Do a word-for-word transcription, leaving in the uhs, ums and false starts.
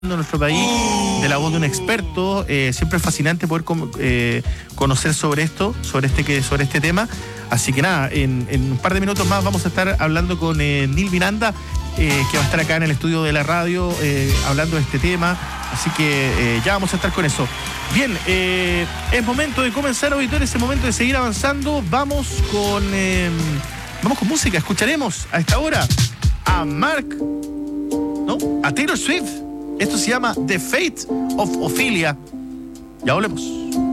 en nuestro país, de la voz de un experto. Eh, siempre es fascinante poder com- eh, conocer sobre esto, sobre este, que, sobre este tema. Así que nada, en, en un par de minutos más vamos a estar hablando con eh, Neil Miranda, eh, que va a estar acá en el estudio de la radio eh, hablando de este tema. Así que eh, ya vamos a estar con eso. Bien, eh, es momento de comenzar, auditores, es momento de seguir avanzando. Vamos con, eh, vamos con música. Escucharemos a esta hora a Mark, ¿no? A Taylor Swift. Esto se llama The Fate of Ophelia. Ya volvemos.